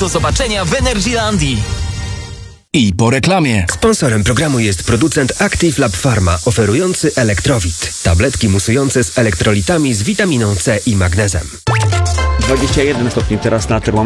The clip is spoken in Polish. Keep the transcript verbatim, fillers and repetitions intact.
Do zobaczenia w Energylandii. I po reklamie. Sponsorem programu jest producent Active Lab Pharma, oferujący Elektrowit. Tabletki musujące z elektrolitami z witaminą C i magnezem. dwadzieścia jeden stopni teraz na termometrze.